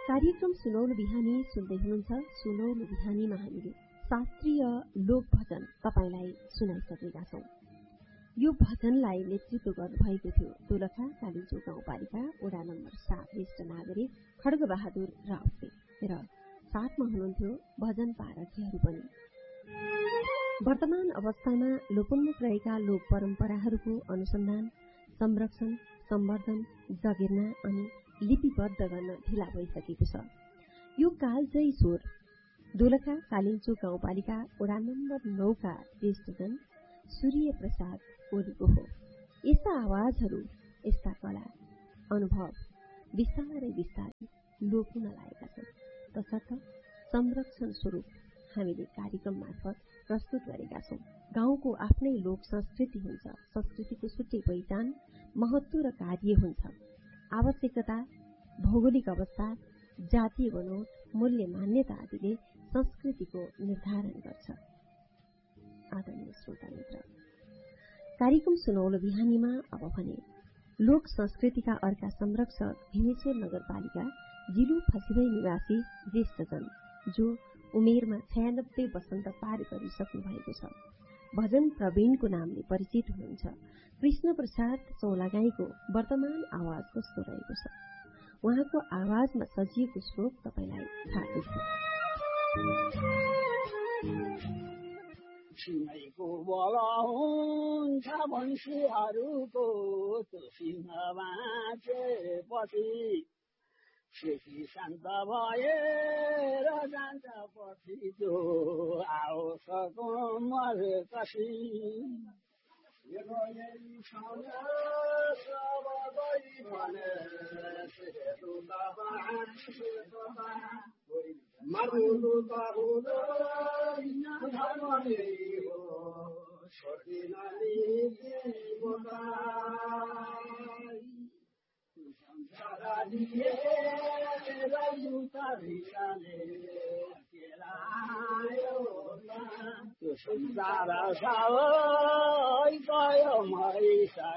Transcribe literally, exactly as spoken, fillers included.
कार्यक्रम सुनौलो बिहानी सुन्दै हुनुहुन्छ। सुनौलो बिहानीमा हामीले शास्त्रीय लोक भजन तपाईलाई सुनाइसकेका छौं। यो भजनलाई नेतृत्व गर्नुभएको थियो दोलखा कालिचो गाउँपालिका वडा नम्बर सात ज्येष्ठ नागरिक खड्गबहादुर राउतले र साथमा हुनुहुन्थ्यो भजन पारखीहरू पनि। वर्तमान अवस्थामा लोपोन्मुख रहेका लोक परम्पराहरूको अनुसन्धान, संरक्षण, सम्वर्धन, जगेर्ना अनि लिपिबद्ध गर्न ढिला भइसकेको छ। यो कालजयी स्वर दोलखा कालिचो गाउँपालिका वडा नम्बर नौका ज्येष्ठजन सूर्य प्रसाद ओलीको हो। यस्ता आवाजहरू, यस्ता कला, अनुभव बिस्तारै बिस्तारै लोप हुन लागेका छन्। तसर्थ संरक्षण स्वरूप हामीले कार्यक्रम मार्फत प्रस्तुत गरेका छौं। गाउँको आफ्नै लोक संस्कृति हुन्छ। संस्कृतिको छुट्टै पहिचान, महत्व र कार्य हुन्छ। आवश्यकता, भौगोलिक अवस्था, जातीय बनोट, मूल्य मान्यता आदिले संस्कृतिको निर्धारण गर्छ। आदरणीय श्रोता मित्र, कार्यक्रम सुनौलो बिहानीमा अब भने लोक संस्कृतिका अर्का संरक्षक भीमेश्वर नगरपालिका जिलु फसिदै निवासी ज्येष्ठजन जो उमेरमा छयानब्बे वसन्त पार गरिसक्नु भएको छ, भजन प्रवीणको नामले परिचित हुनुहुन्छ। कृष्ण प्रसाद चौलागाईको वर्तमान आवाज कस्तो रहेको छ, उहाँको आवाजमा सजिएको श्लोक तपाईलाई थाहा छ। सिमैको बल हुन्छ भन्सीहरूको सिंह बाँचेपछि सेती शान्त भएर जान्छ पछि जो आओसको मर्कसी संसार सबै गयो मैसा